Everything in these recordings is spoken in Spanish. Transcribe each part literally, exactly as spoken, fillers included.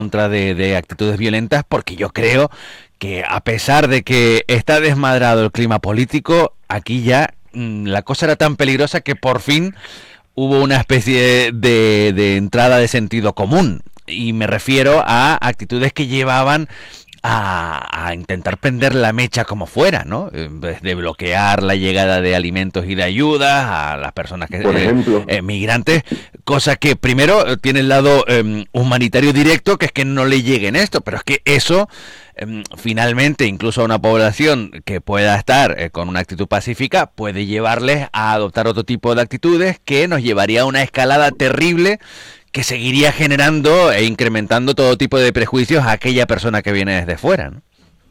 contra de, de actitudes violentas, porque yo creo que a pesar de que está desmadrado el clima político, aquí ya mmm, la cosa era tan peligrosa que por fin hubo una especie de, de entrada de sentido común. Y me refiero a actitudes que llevaban a, a intentar prender la mecha como fuera, ¿no? En vez de bloquear la llegada de alimentos y de ayudas a las personas que Por eh, ejemplo, eh, migrantes, cosa que primero eh, tiene el lado eh, humanitario directo, que es que no le lleguen esto, pero es que eso eh, finalmente, incluso a una población que pueda estar eh, con una actitud pacífica, puede llevarles a adoptar otro tipo de actitudes que nos llevaría a una escalada terrible que seguiría generando e incrementando todo tipo de prejuicios a aquella persona que viene desde fuera, ¿no?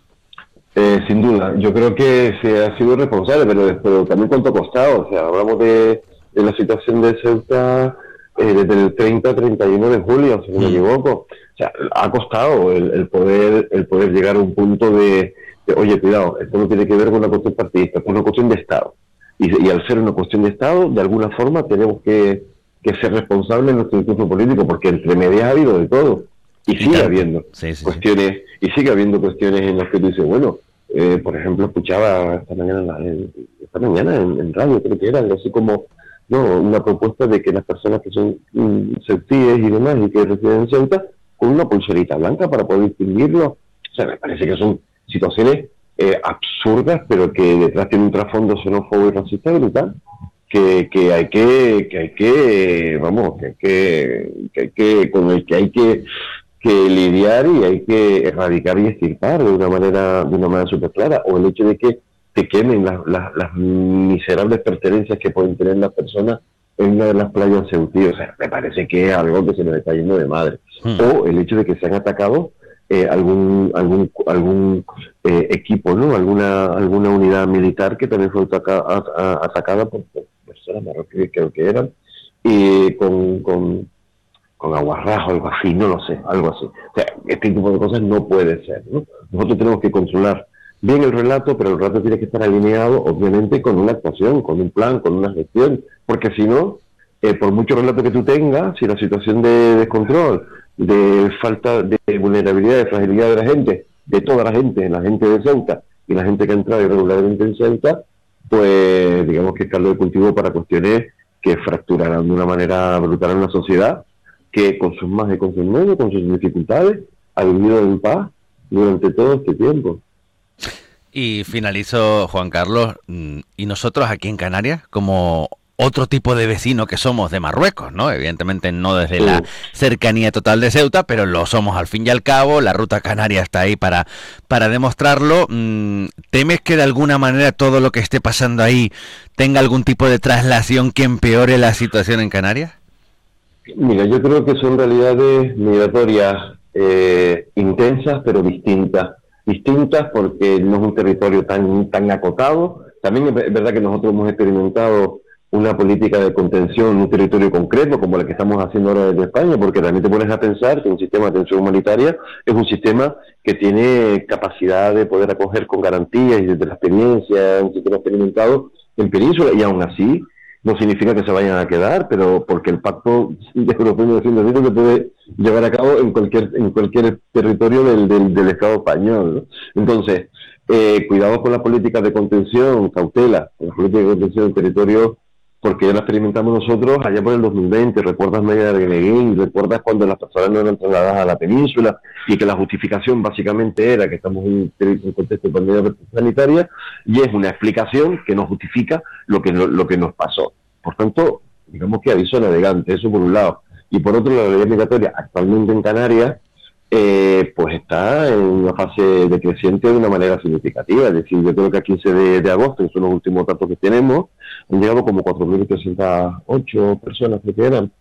Eh, sin duda, yo creo que se ha sido responsable, pero, pero también cuánto ha costado. O sea, hablamos de, de la situación de Ceuta eh, desde el treinta a treinta y uno de julio, si no me Mm. equivoco. O sea, ha costado el, el poder el poder llegar a un punto de, de, oye, cuidado, esto no tiene que ver con una cuestión partidista, es una cuestión de Estado. Y, y al ser una cuestión de Estado, de alguna forma tenemos que, que ser responsables de nuestro discurso político, porque entre medias ha habido de todo. Y Y sigue tanto. habiendo Sí, sí, sí. cuestiones, y sigue habiendo cuestiones en las que tú dices, bueno, eh, por ejemplo, escuchaba esta mañana, en la- esta mañana en, en radio, creo que era algo así como, no, una propuesta de que las personas que son mm, ceutíes y demás y que residen en Ceuta, con una pulserita blanca para poder distinguirlo. O sea, me parece que son situaciones eh, absurdas, pero que detrás tiene un trasfondo xenófobo y racista brutal. Que, que hay que, que hay que, vamos, que hay que, que hay que, con el que hay que que lidiar y hay que erradicar y extirpar de una manera de una manera súper clara, o el hecho de que te quemen las, las, las miserables pertenencias que pueden tener las personas en una de las playas ceutí. O sea, me parece que es algo que se nos está yendo de madre. Mm. O el hecho de que se han atacado eh, algún algún algún eh, equipo, ¿no? Alguna alguna unidad militar que también fue ataca, a, a, atacada por, por personas marroquíes, creo que eran, y con, con con aguarrajo, algo así, no lo sé, algo así. O sea, este tipo de cosas no puede ser, ¿no? Nosotros tenemos que controlar bien el relato, pero el relato tiene que estar alineado, obviamente, con una actuación, con un plan, con una gestión, porque si no, eh, por mucho relato que tú tengas, si la situación de descontrol, de falta de vulnerabilidad, de fragilidad de la gente, de toda la gente, la gente de Ceuta y la gente que ha entrado irregularmente en Ceuta, pues digamos que es caldo de cultivo para cuestiones que fracturarán de una manera brutal en la sociedad, que con sus más y con sus menos, con sus dificultades, ha vivido en paz durante todo este tiempo. Y finalizo, Juan Carlos, mm, y nosotros aquí en Canarias, como otro tipo de vecino que somos de Marruecos, ¿no? Evidentemente no desde la Sí. cercanía total de Ceuta, pero lo somos al fin y al cabo. La ruta canaria está ahí para, para demostrarlo. Mm, ¿Temes que de alguna manera todo lo que esté pasando ahí tenga algún tipo de traslación que empeore la situación en Canarias? Mira, yo creo que son realidades migratorias eh, intensas, pero distintas. Distintas porque no es un territorio tan, tan acotado. También es verdad que nosotros hemos experimentado una política de contención en un territorio concreto, como la que estamos haciendo ahora desde España, porque también te pones a pensar que un sistema de atención humanitaria es un sistema que tiene capacidad de poder acoger con garantías y desde la experiencia, un sistema experimentado en península, y aún así no significa que se vayan a quedar, pero porque el pacto europeo de Naciones Unidas se puede llevar a cabo en cualquier en cualquier territorio del, del, del Estado español, ¿no? Entonces, eh, cuidado con las políticas de contención, cautela, con las políticas de contención del territorio, porque ya la experimentamos nosotros allá por el dos mil veinte, recuerdas Media de Arguineguín, recuerdas cuando las personas no eran trasladadas a la península y que la justificación básicamente era que estamos en un contexto de pandemia sanitaria, y es una explicación que no justifica lo que, lo, lo que nos pasó. Por tanto, digamos que aviso navegante, eso por un lado. Y por otro, la realidad migratoria actualmente en Canarias eh, pues está en una fase decreciente de una manera significativa. Es decir, yo creo que a quince de, de agosto, que son los últimos datos que tenemos, han llegado como cuatro mil trescientas ocho personas que eran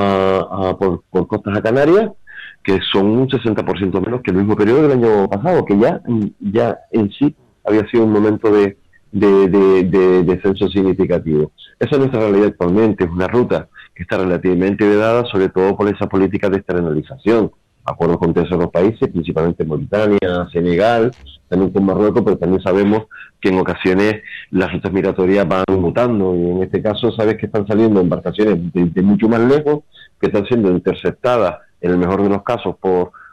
a, a, por, por costas a Canarias, que son un sesenta por ciento menos que el mismo periodo del año pasado, que ya, ya en sí había sido un momento de, de, de, de descenso significativo. Esa es nuestra realidad actualmente, es una ruta que está relativamente vedada, sobre todo por esa política de externalización. Acuerdos con terceros países, principalmente Mauritania, Senegal, también con Marruecos, pero también sabemos que en ocasiones las rutas migratorias van mutando, y en este caso sabes que están saliendo embarcaciones de, de mucho más lejos, que están siendo interceptadas, en el mejor de los casos, por